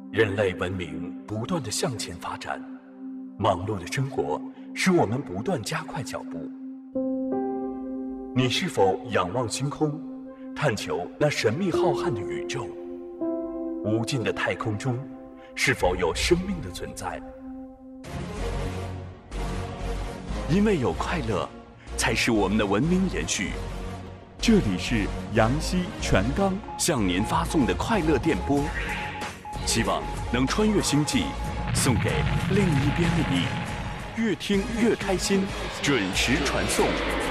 人类文明不断地向前发展，忙碌的生活使我们不断加快脚步。你是否仰望星空，探求那神秘浩瀚的宇宙？无尽的太空中，是否有生命的存在？因为有快乐，才使我们的文明延续。这里是阳西全刚向您发送的快乐电波，希望能穿越星际，送给另一边的你。越听越开心，准时传送。